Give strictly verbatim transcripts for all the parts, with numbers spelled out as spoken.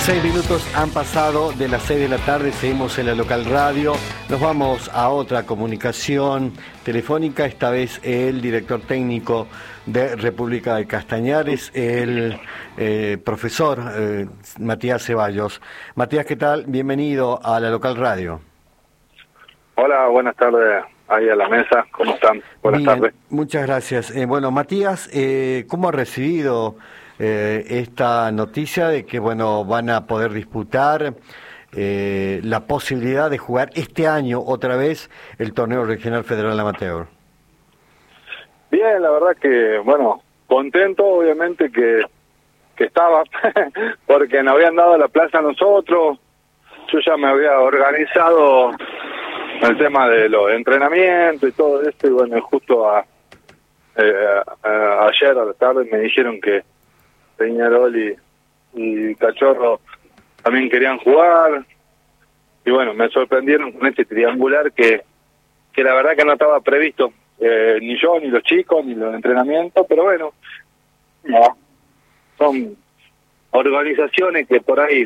Seis minutos han pasado de las seis de la tarde, seguimos en la local radio. Nos vamos a otra comunicación telefónica, esta vez el director técnico de República de Castañares, el eh, profesor eh, Matías Ceballos. Matías, ¿qué tal? Bienvenido a la local radio. Hola, buenas tardes ahí a la mesa, ¿cómo están? Buenas Bien, tardes. Muchas gracias. Eh, bueno, Matías, eh, ¿cómo ha recibido eh, esta noticia de que bueno van a poder disputar eh, la posibilidad de jugar este año otra vez el torneo regional federal amateur? Bien, la verdad que, bueno, contento obviamente que, que estaba, porque nos habían dado la plaza a nosotros, yo ya me había organizado el tema de los entrenamientos y todo esto, y bueno, justo a, eh, a, ayer a la tarde me dijeron que Peñarol y, y Cachorro también querían jugar, y bueno, me sorprendieron con este triangular que, que la verdad que no estaba previsto, eh, ni yo, ni los chicos, ni los entrenamientos, pero bueno, no, son organizaciones que por ahí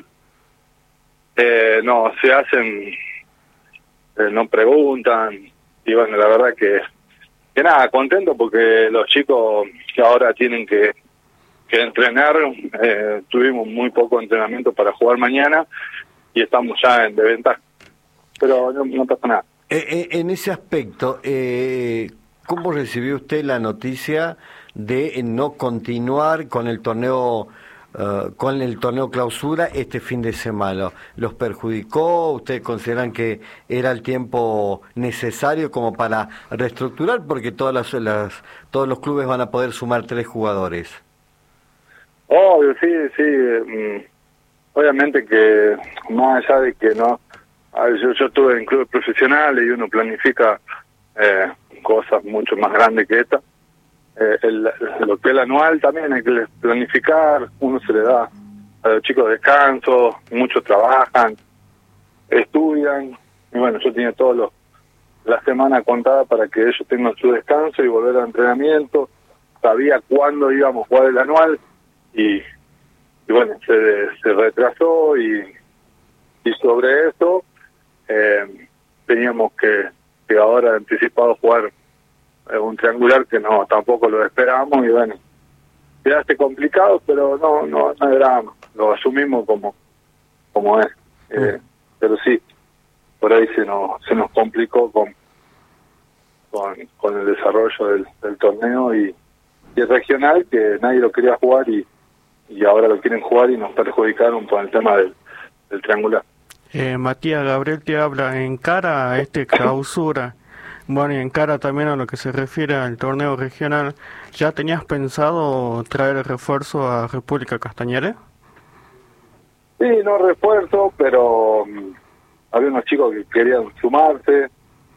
eh, no se hacen, eh, no preguntan, y bueno, la verdad que, que nada, contento porque los chicos que ahora tienen que que entrenar, eh, tuvimos muy poco entrenamiento para jugar mañana y estamos ya en desventaja, pero no, no pasa nada. Eh, en ese aspecto, eh, ¿cómo recibió usted la noticia de no continuar con el torneo uh, con el torneo clausura este fin de semana? ¿Los perjudicó? ¿Ustedes consideran que era el tiempo necesario como para reestructurar? Porque todas las, las todos los clubes van a poder sumar tres jugadores. Obvio, sí, sí. Mm, obviamente que más allá de que no, yo, yo estuve en clubes profesionales y uno planifica eh, cosas mucho más grandes que esta. Eh, el, lo que es el anual también hay que planificar, uno se le da a los chicos descanso, muchos trabajan, estudian, y bueno, yo tenía todos los la semana contada para que ellos tengan su descanso y volver al entrenamiento, sabía cuándo íbamos a jugar el anual, y, y bueno, se, se retrasó, y, y sobre eso eh, teníamos que, que ahora anticipado jugar un triangular que no tampoco lo esperábamos, y bueno, quedaste complicado, pero no no no es drama, lo asumimos como como es, eh, pero sí, por ahí se nos se nos complicó con con, con el desarrollo del, del torneo y, y el regional, que nadie lo quería jugar y, y ahora lo quieren jugar y nos perjudicaron por el tema del, del triangular. Eh, Matías, Gabriel te habla. En cara a este clausura, bueno, y en cara también a lo que se refiere al torneo regional, ¿ya tenías pensado traer el refuerzo a República Castañares? Sí, no refuerzo, pero um, había unos chicos que querían sumarse,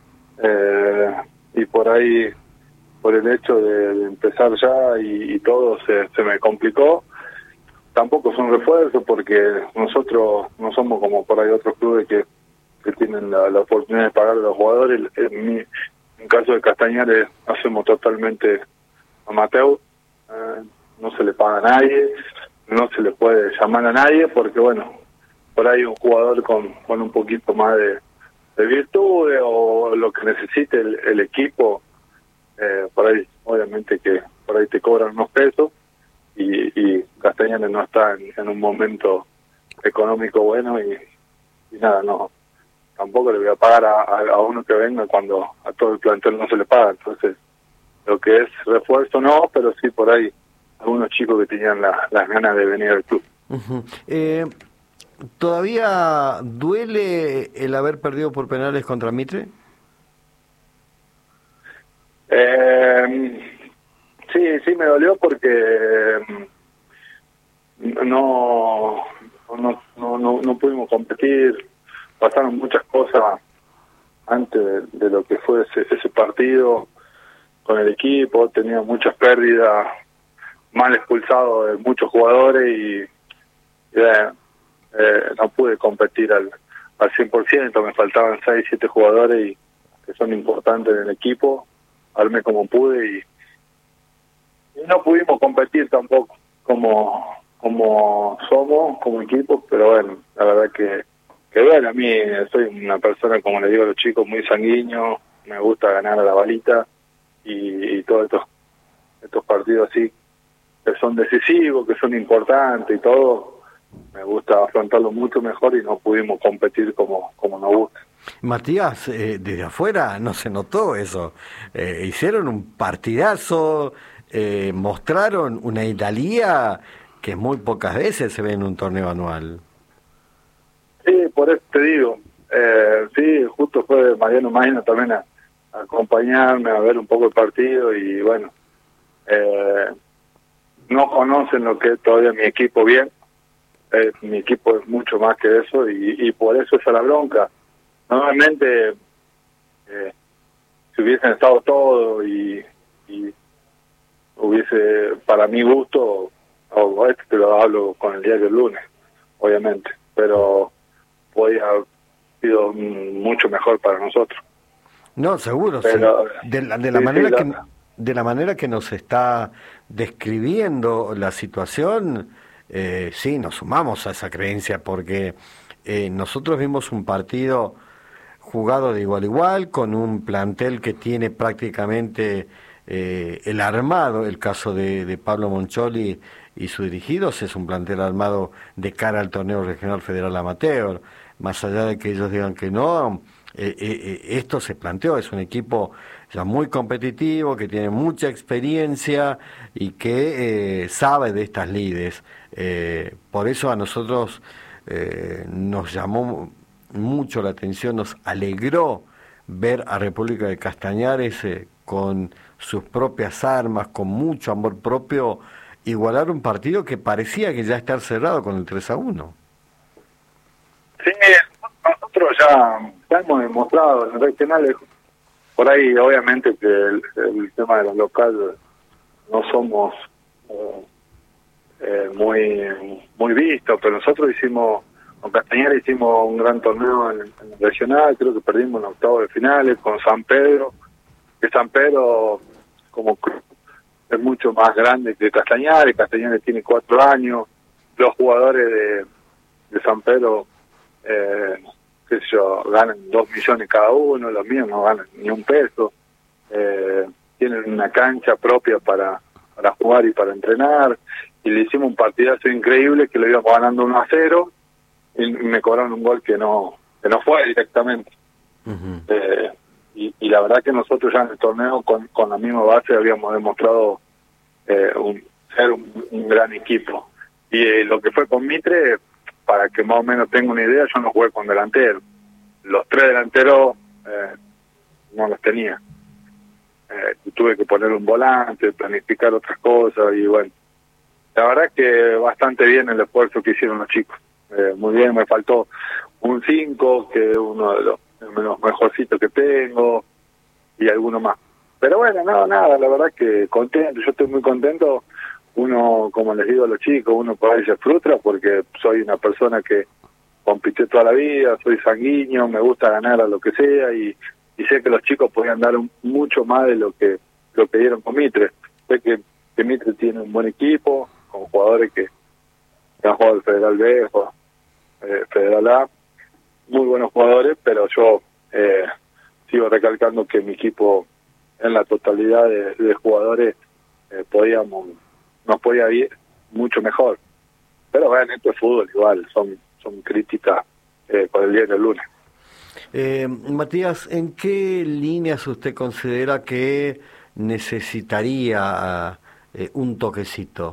eh, y por ahí, por el hecho de, de empezar ya y, y todo, se, se me complicó. Tampoco es un refuerzo porque nosotros no somos como por ahí otros clubes que que tienen la, la oportunidad de pagar a los jugadores. En mi en caso de Castañares hacemos totalmente amateur, eh, no se le paga a nadie, no se le puede llamar a nadie porque bueno, por ahí un jugador con, con un poquito más de, de virtudes o lo que necesite el, el equipo, eh, por ahí obviamente que por ahí te cobran unos pesos, y, y Castañares no está en, en un momento económico bueno, y, y nada, no tampoco le voy a pagar a, a, a uno que venga cuando a todo el plantel no se le paga. Entonces, lo que es refuerzo no, pero sí por ahí algunos chicos que tenían la, las ganas de venir al club. Uh-huh. eh, ¿Todavía duele el haber perdido por penales contra Mitre? Eh, sí, sí me dolió porque no, no, no, no, no pudimos competir. Pasaron muchas cosas antes de, de lo que fue ese, ese partido con el equipo, tenía muchas pérdidas, mal expulsado de muchos jugadores y, y eh, eh, no pude competir al, al cien por ciento, me faltaban seis, siete jugadores y que son importantes en el equipo, armé como pude y, y no pudimos competir tampoco como como somos, como equipo, pero bueno, la verdad que, que bueno, a mí soy una persona, como le digo a los chicos, muy sanguíneo, me gusta ganar a la balita, y, y todos estos, estos partidos así, que son decisivos, que son importantes y todo, me gusta afrontarlo mucho mejor y no pudimos competir como, como nos gusta. Matías, eh, desde afuera no se notó eso. Eh, hicieron un partidazo, eh, mostraron una Italia que muy pocas veces se ve en un torneo anual. Sí, por eso te digo. Eh, sí, justo fue Mariano Maina también a, a acompañarme, a ver un poco el partido y bueno, eh, no conocen lo que es todavía mi equipo bien. Eh, mi equipo es mucho más que eso y, y por eso es a la bronca. Normalmente, eh, si hubiesen estado todos y, y hubiese, para mi gusto, o esto te lo hablo con el diario el lunes, obviamente, pero podía haber sido mucho mejor para nosotros. No, seguro, pero, sí. De la, de la sí, manera sí, que la... de la manera que nos está describiendo la situación, eh, sí, nos sumamos a esa creencia porque eh, nosotros vimos un partido jugado de igual a igual, con un plantel que tiene prácticamente eh, el armado, el caso de, de Pablo Moncholi y sus dirigidos, es un plantel armado de cara al torneo regional federal amateur, más allá de que ellos digan que no, eh, eh, esto se planteó, es un equipo ya muy competitivo, que tiene mucha experiencia y que eh, sabe de estas lides. Eh, por eso a nosotros eh, nos llamó mucho la atención, nos alegró ver a República de Castañares eh, con sus propias armas, con mucho amor propio, igualar un partido que parecía que ya estar cerrado con el tres a uno. Sí, nosotros ya, ya hemos demostrado en los regionales, por ahí obviamente que el, el tema de los locales no somos eh, eh, muy muy vistos, pero nosotros hicimos con Castañar hicimos un gran torneo en, en el regional, creo que perdimos en octavos de finales con San Pedro, que San Pedro como club es mucho más grande que Castañares, Castañares tiene cuatro años, los jugadores de, de San Pedro, eh, qué sé yo, ganan dos millones cada uno, los míos no ganan ni un peso, eh, tienen una cancha propia para, para jugar y para entrenar, y le hicimos un partidazo increíble que lo íbamos ganando uno a cero, y me cobraron un gol que no que no fue directamente. Uh-huh. eh, y, y la verdad que nosotros ya en el torneo con, con la misma base habíamos demostrado eh, un, ser un, un gran equipo. Y eh, lo que fue con Mitre, para que más o menos tenga una idea, yo no jugué con delantero. Los tres delanteros eh, no los tenía. Eh, tuve que poner un volante, planificar otras cosas y bueno, la verdad que bastante bien el esfuerzo que hicieron los chicos. Eh, muy bien, me faltó un cinco, que es uno de los, de los mejorcitos que tengo, y alguno más. Pero bueno, no, nada, la verdad que contento, yo estoy muy contento. Uno, como les digo a los chicos, uno por ahí se frustra porque soy una persona que compitió toda la vida, soy sanguíneo, me gusta ganar a lo que sea, y, y sé que los chicos podían dar un, mucho más de lo que lo que dieron con Mitre. Sé que, que Mitre tiene un buen equipo, con jugadores que, que han jugado el Federal B, Eh, Federal A, muy buenos jugadores, pero yo eh, sigo recalcando que mi equipo en la totalidad de, de jugadores eh, podíamos nos podía ir mucho mejor, pero bueno, esto es fútbol igual, son son críticas eh, por el día del lunes. eh, Matías, ¿en qué líneas usted considera que necesitaría eh, un toquecito?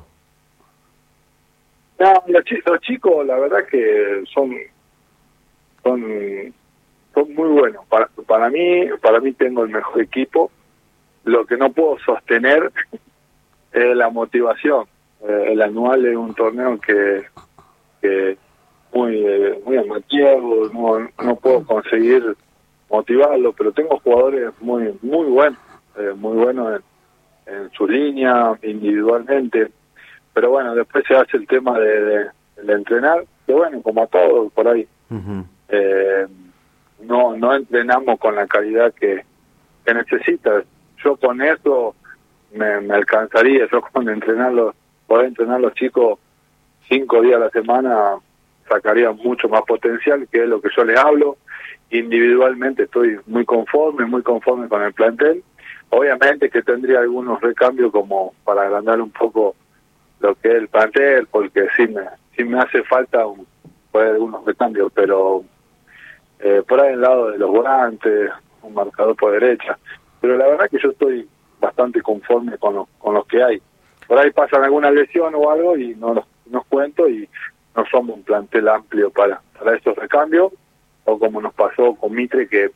No, los, ch- los chicos, la verdad que son son son muy buenos. Para, para mí, para mí tengo el mejor equipo. Lo que no puedo sostener es la motivación. Eh, el anual es un torneo que, que muy eh, muy amateur, no, no puedo conseguir motivarlo, pero tengo jugadores muy muy buenos, eh, muy buenos en, en su línea, individualmente. Pero bueno, después se hace el tema de, de, de entrenar, que bueno, como a todos por ahí, uh-huh. eh, no no entrenamos con la calidad que, que necesitas. Yo con eso me, me alcanzaría, yo con entrenarlos, poder entrenar los chicos cinco días a la semana sacaría mucho más potencial, que es lo que yo les hablo. Individualmente estoy muy conforme, muy conforme con el plantel. Obviamente que tendría algunos recambios como para agrandar un poco lo que es el plantel, porque sí me, sí me hace falta un, pues, algunos recambios, pero eh, por ahí al lado de los volantes, un marcador por derecha. Pero la verdad que yo estoy bastante conforme con, lo, con los que hay. Por ahí pasan alguna lesión o algo y no los, nos cuento y no somos un plantel amplio para, para esos recambios, o como nos pasó con Mitre, que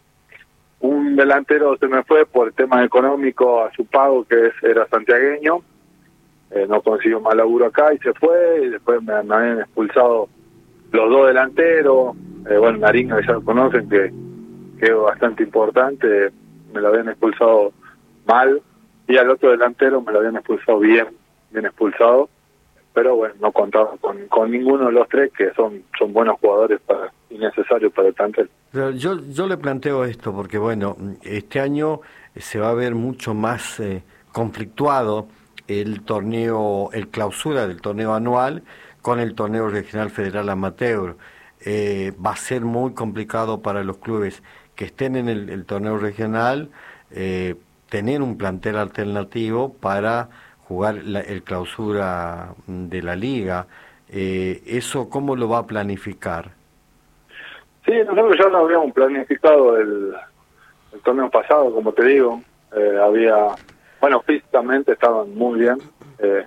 un delantero se me fue por el tema económico a su pago, que es, era santiagueño, eh, no consiguió más laburo acá y se fue, y después me, me habían expulsado los dos delanteros, eh, bueno, Naringa, que ya lo conocen, que, que es bastante importante, me lo habían expulsado mal, y al otro delantero me lo habían expulsado bien, bien expulsado, pero bueno, no contaba con, con ninguno de los tres, que son son buenos jugadores para y necesarios para el plantel. Pero yo, yo le planteo esto porque, bueno, este año se va a ver mucho más eh, conflictuado el torneo, el clausura del torneo anual con el torneo regional federal amateur. Eh, va a ser muy complicado para los clubes que estén en el, el torneo regional eh, tener un plantel alternativo para jugar la, el clausura de la liga. Eh, ¿Eso cómo lo va a planificar? Sí, nosotros ya lo habíamos planificado el, el torneo pasado, como te digo. Eh, había, bueno, físicamente estaban muy bien, eh,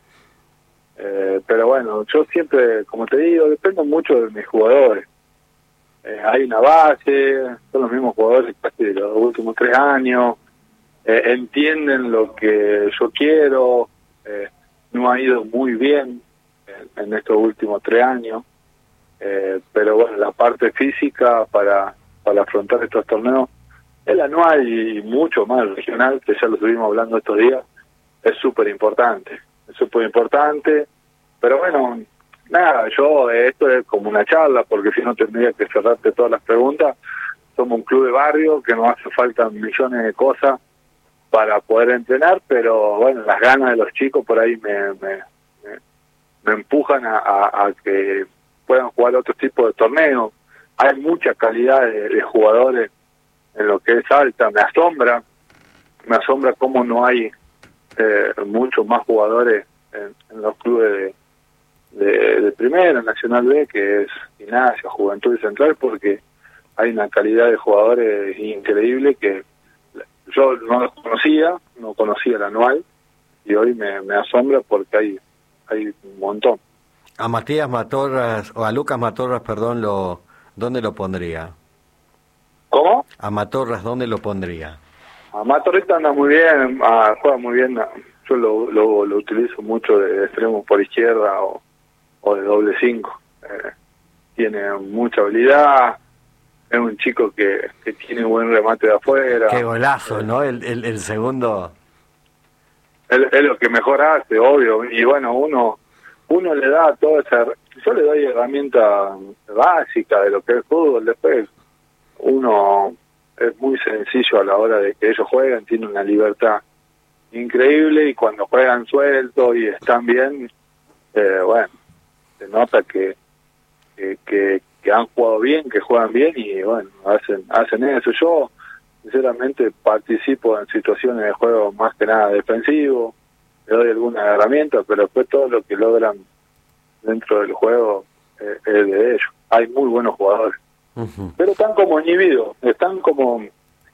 eh, pero bueno, yo siempre, como te digo, dependo mucho de mis jugadores. Eh, hay una base, son los mismos jugadores casi de los últimos tres años, eh, entienden lo que yo quiero, eh, no ha ido muy bien en, en estos últimos tres años, eh, pero bueno, la parte física para, para afrontar estos torneos, el anual y mucho más el regional, que ya lo estuvimos hablando estos días, es súper importante, es súper importante, pero bueno, nada, yo, esto es como una charla, porque si no tendría que cerrarte todas las preguntas. Somos un club de barrio que nos hace falta millones de cosas para poder entrenar, pero bueno, las ganas de los chicos por ahí me, me, me, me empujan a, a, a que puedan jugar otro tipo de torneos. Hay mucha calidad de, de jugadores en lo que es Salta, me asombra, me asombra cómo no hay eh, muchos más jugadores en, en los clubes de De, de primera, Nacional B, que es Gimnasia, Juventud y Central, porque hay una calidad de jugadores increíble que yo no los conocía, no conocía el anual, y hoy me, me asombra porque hay hay un montón. A Matías Matorras, o a Lucas Matorras, perdón, lo ¿dónde lo pondría? ¿Cómo? A Matorras, ¿dónde lo pondría? A Matorrita anda muy bien, ah, juega muy bien, yo lo, lo, lo utilizo mucho de extremo por izquierda o o de doble cinco, eh, tiene mucha habilidad, es un chico que, que tiene buen remate de afuera. Qué golazo, eh, ¿no? El, el, el segundo. Es, es lo que mejor hace, obvio, y bueno, uno uno le da toda esa, yo le doy herramienta básica de lo que es fútbol, después uno es muy sencillo a la hora de que ellos juegan, tiene una libertad increíble, y cuando juegan suelto y están bien, eh, bueno, se nota que, que que que han jugado bien, que juegan bien, y bueno, hacen hacen eso. Yo sinceramente participo en situaciones de juego más que nada defensivo, le doy alguna herramienta, pero después todo lo que logran dentro del juego eh, es de ellos. Hay muy buenos jugadores, uh-huh. Pero están como inhibidos, están como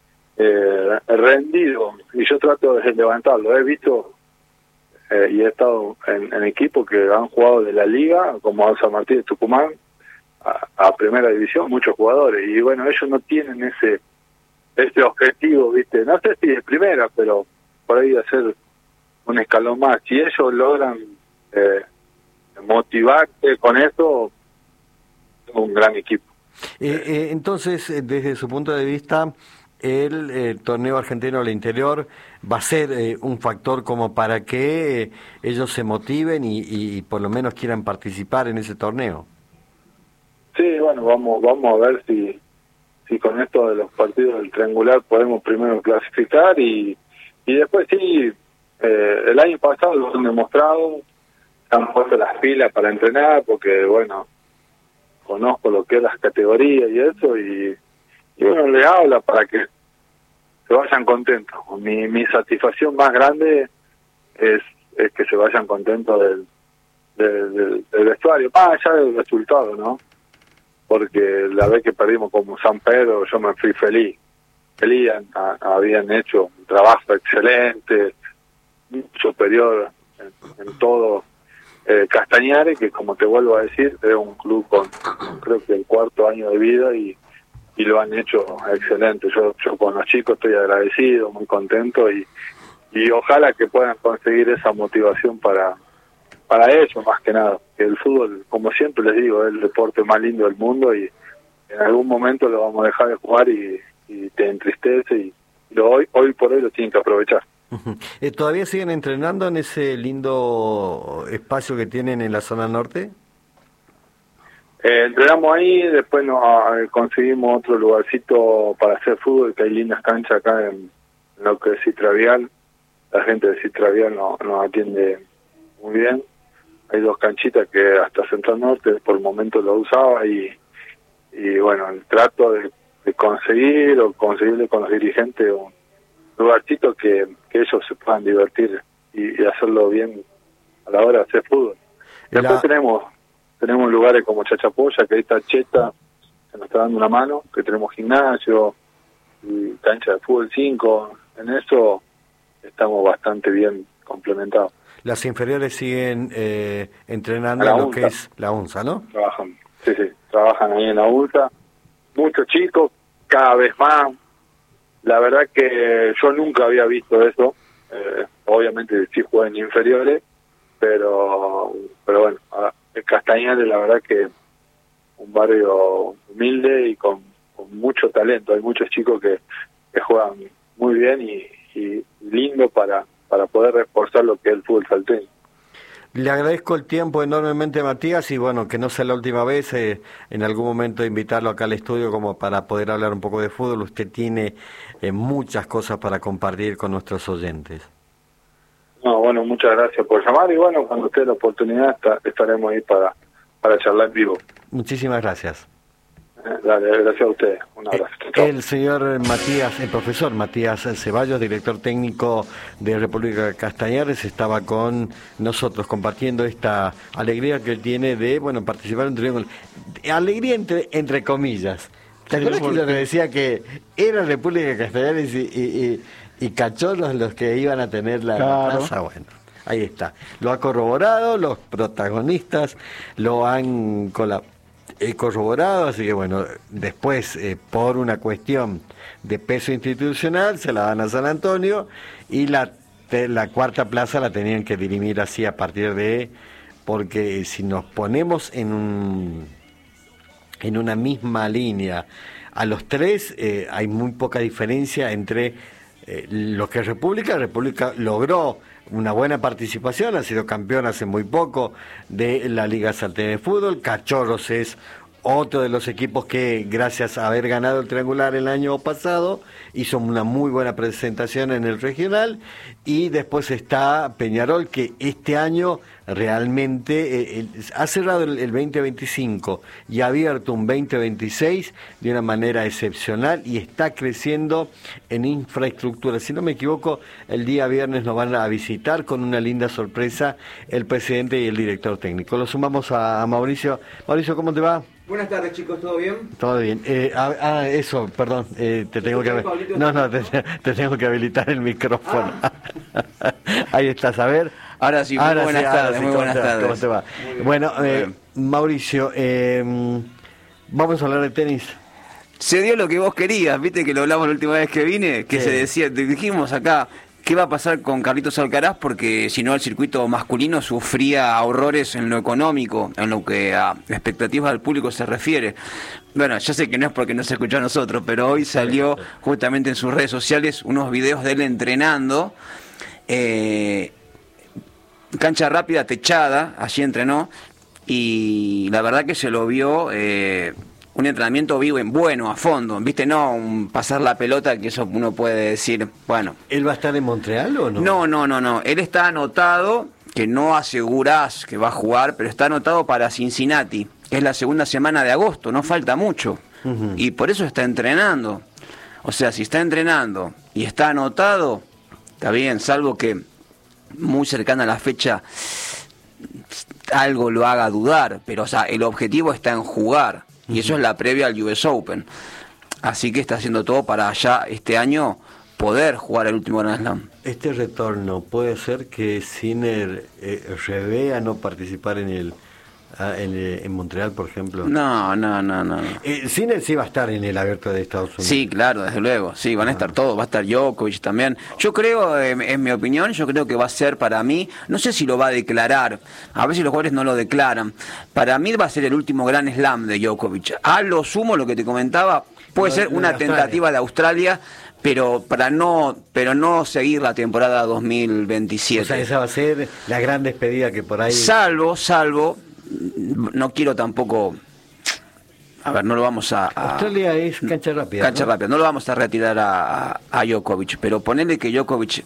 eh, rendidos, y yo trato de levantarlo. He visto Eh, y he estado en, en equipos que han jugado de la liga, como San Martín de Tucumán, a, a primera división, muchos jugadores, y bueno, ellos no tienen ese ese objetivo, ¿viste? No sé si de primera, pero por ahí hacer un escalón más. Si ellos logran eh, motivarte con eso, es un gran equipo. Eh, eh, entonces, desde su punto de vista, el eh, torneo argentino al interior va a ser eh, un factor como para que eh, ellos se motiven y, y por lo menos quieran participar en ese torneo. Sí, bueno, vamos vamos a ver si si con esto de los partidos del triangular podemos primero clasificar, y y después sí, eh, el año pasado lo han demostrado, han puesto las pilas para entrenar, porque bueno, conozco lo que es las categorías y eso, y, y bueno, le habla para que se vayan contentos. Mi, mi satisfacción más grande es, es que se vayan contentos del, del, del, del vestuario, más allá del resultado, ¿no? Porque la vez que perdimos como San Pedro, yo me fui feliz. Feliz, a, habían hecho un trabajo excelente, superior en, en todo. Eh, Castañares, que como te vuelvo a decir, es un club con, con creo que el cuarto año de vida y, y lo han hecho excelente. Yo, yo con los chicos estoy agradecido, muy contento y, y ojalá que puedan conseguir esa motivación para para ellos más que nada. Que el fútbol, como siempre les digo, es el deporte más lindo del mundo y en algún momento lo vamos a dejar de jugar y, y te entristece y lo hoy hoy por hoy lo tienen que aprovechar. Uh-huh. Eh, ¿Todavía siguen entrenando en ese lindo espacio que tienen en la zona norte? Eh, entrenamos ahí, después nos eh, conseguimos otro lugarcito para hacer fútbol, que hay lindas canchas acá en, en lo que es Citravial. La gente de Citravial nos, nos atiende muy bien. Hay dos canchitas que hasta Central Norte por el momento lo usaba y, y bueno, el trato de, de conseguir o conseguirle con los dirigentes un lugarcito que, que ellos se puedan divertir y, y hacerlo bien a la hora de hacer fútbol. Después la... tenemos tenemos lugares como Chachapoya, que ahí está Cheta, que nos está dando una mano, que tenemos gimnasio y cancha de fútbol cinco. En eso estamos bastante bien complementados. Las inferiores siguen eh, entrenando en lo que es la UNSA, ¿no? Trabajan, sí, sí, trabajan ahí en la UNSA. Muchos chicos, cada vez más. La verdad que yo nunca había visto eso. Eh, obviamente sí jugué en inferiores, pero pero bueno, el Castañares la verdad que un barrio humilde y con, con mucho talento. Hay muchos chicos que, que juegan muy bien y, y lindo para para poder reforzar lo que es el fútbol salteño. Le agradezco el tiempo enormemente, Matías, y bueno, que no sea la última vez, eh, en algún momento invitarlo acá al estudio como para poder hablar un poco de fútbol. Usted tiene eh, muchas cosas para compartir con nuestros oyentes. No, bueno, muchas gracias por llamar y bueno, cuando esté la oportunidad está, estaremos ahí para, para charlar en vivo. Muchísimas gracias. Dale, gracias a ustedes. Un abrazo. El señor Matías, el profesor Matías Ceballos, director técnico de República Castañares, estaba con nosotros compartiendo esta alegría que él tiene de, bueno, participar en un alegría entre entre comillas. ¿Te acuerdas que yo le decía que era República Castañares y, y, y, y cachorros los que iban a tener la claro. plaza? Bueno, ahí está. Lo ha corroborado, los protagonistas lo han colaborado. He corroborado, así que bueno, después eh, por una cuestión de peso institucional se la dan a San Antonio y la, te, la cuarta plaza la tenían que dirimir así a partir de, porque si nos ponemos en un en una misma línea a los tres, eh, hay muy poca diferencia entre eh, lo que es República. República logró una buena participación, ha sido campeón hace muy poco de la Liga Salteña de Fútbol. Cachorros es otro de los equipos que, gracias a haber ganado el triangular el año pasado, hizo una muy buena presentación en el regional. Y después está Peñarol, que este año realmente eh, el, ha cerrado el, el veinte veinticinco y ha abierto un veinte veintiséis de una manera excepcional y está creciendo en infraestructura. Si no me equivoco, el día viernes nos van a visitar con una linda sorpresa el presidente y el director técnico. Lo sumamos a, a Mauricio. Mauricio, ¿cómo te va? Buenas tardes, chicos, ¿todo bien? Todo bien. Eh, ah, ah, eso, perdón, eh, te tengo que no, no, te, te tengo que habilitar el micrófono. Ah. Ahí estás, a ver. Ahora sí, muy ahora buenas sí, tardes, sí, muy buenas ¿cómo tardes. ¿Cómo te va? Bueno, eh, Mauricio, eh, vamos a hablar de tenis. Se dio lo que vos querías, viste que lo hablamos la última vez que vine, que sí. Se decía, te dijimos acá, ¿qué va a pasar con Carlitos Alcaraz? Porque si no, el circuito masculino sufría horrores en lo económico, en lo que a expectativas del público se refiere. Bueno, ya sé que no es porque no se escuchó a nosotros, pero hoy salió justamente en sus redes sociales unos videos de él entrenando. Eh, cancha rápida, techada, allí entrenó. Y la verdad que se lo vio... Eh, un entrenamiento vivo en bueno, a fondo, ¿viste? No un pasar la pelota, que eso uno puede decir, bueno. ¿Él va a estar en Montreal o no? No, no, no, no. Él está anotado que no asegurás que va a jugar, pero está anotado para Cincinnati, que es la segunda semana de agosto, no falta mucho. Uh-huh. Y por eso está entrenando. O sea, si está entrenando y está anotado, está bien, salvo que muy cercana a la fecha algo lo haga dudar, pero o sea, el objetivo está en jugar, y eso es la previa al U S Open. Así que está haciendo todo para ya este año poder jugar el último Grand Slam. Este retorno puede ser que Sinner eh, revea no participar en el en, en Montreal, por ejemplo. No, no, no, no. Eh, Sinner sí va a estar en el Abierto de Estados Unidos. Sí, claro, desde luego. Sí, van a estar todos. Va a estar Djokovic también. Yo creo, en, en mi opinión, yo creo que va a ser para mí, no sé si lo va a declarar. A veces los jugadores no lo declaran. Para mí va a ser el último Grand Slam de Djokovic. A lo sumo, lo que te comentaba, puede ser una tentativa de Australia, pero para no pero no seguir la temporada dos mil veintisiete. O sea, esa va a ser la gran despedida que por ahí... Salvo, salvo, no quiero tampoco... A ver, no lo vamos a... a Australia es cancha rápida. Cancha ¿no? rápida, no lo vamos a retirar a, a, a Djokovic, pero ponerle que Djokovic...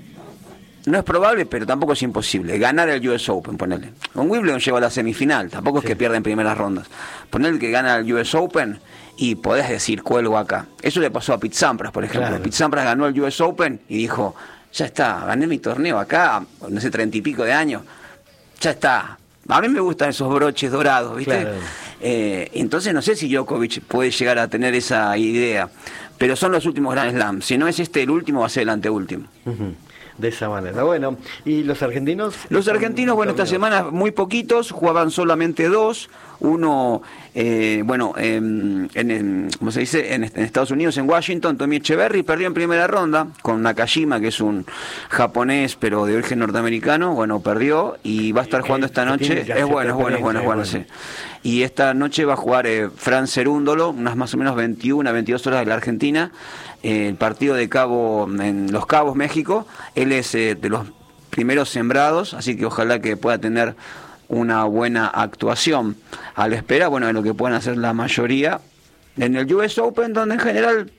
No es probable, pero tampoco es imposible. Ganar el U S Open, ponerle. Con Wimbledon llegó a la semifinal, tampoco es sí. que pierda en primeras rondas. Ponerle que gana el U S Open y podés decir, cuelgo acá. Eso le pasó a Pete Sampras, por ejemplo. Claro. Pete Sampras ganó el U S Open y dijo, ya está, gané mi torneo acá, no sé, treinta y pico de años. Ya está. A mí me gustan esos broches dorados, ¿viste? Claro. Eh, entonces no sé si Djokovic puede llegar a tener esa idea. Pero son los últimos Grand Slam. Si no es este el último, va a ser el anteúltimo. Uh-huh. De esa manera. Bueno, ¿y los argentinos? Los argentinos, bueno, esta semana muy poquitos, jugaban solamente dos. Uno, eh, bueno, eh, en, en, ¿cómo se dice? En, en Estados Unidos, en Washington, Tommy Echeverry perdió en primera ronda con Nakajima, que es un japonés, pero de origen norteamericano. Bueno, perdió y va a estar jugando esta noche. Es bueno, es bueno, es bueno, es bueno, sí. Y esta noche va a jugar eh, Fran Cerúndolo, unas más o menos veintiuna, veintidós horas de la Argentina. Eh, el partido de Cabo, en Los Cabos, México. Él es eh, de los primeros sembrados, así que ojalá que pueda tener una buena actuación. A la espera, bueno, de lo que puedan hacer la mayoría en el U S Open, donde en general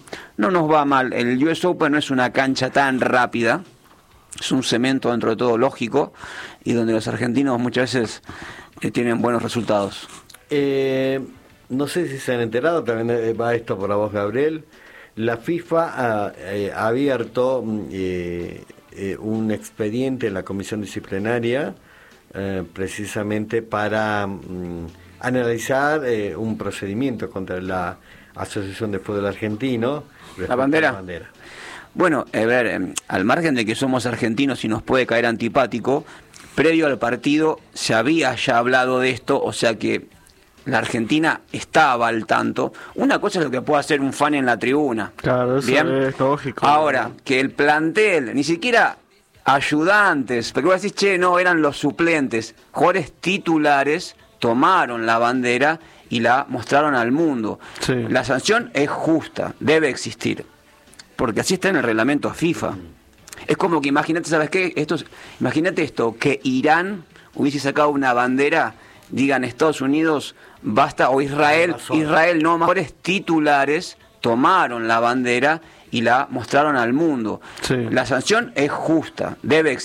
no nos va mal. El U S Open no es una cancha tan rápida, es un cemento dentro de todo lógico, y donde los argentinos muchas veces eh, tienen buenos resultados. Eh, no sé si se han enterado, también va esto por la voz, Gabriel. La FIFA ha, eh, ha abierto eh, eh, un expediente en la comisión disciplinaria eh, precisamente para mm, analizar eh, un procedimiento contra la Asociación de Fútbol Argentino. ¿La bandera? La bandera. Bueno, a ver, eh, al margen de que somos argentinos y nos puede caer antipático, previo al partido se había ya hablado de esto, o sea que la Argentina estaba al tanto. Una cosa es lo que puede hacer un fan en la tribuna. Claro, eso ¿bien? Es lógico. Ahora, que el plantel, ni siquiera ayudantes, porque vos decís, che, no, eran los suplentes. Jugadores titulares tomaron la bandera y la mostraron al mundo. Sí. La sanción es justa, debe existir, porque así está en el reglamento FIFA. Es como que imagínate, ¿sabes qué? Esto, imagínate esto, que Irán hubiese sacado una bandera, digan Estados Unidos, basta, o Israel, Israel no, más jugadores titulares tomaron la bandera y la mostraron al mundo. Sí. La sanción es justa, debe existir.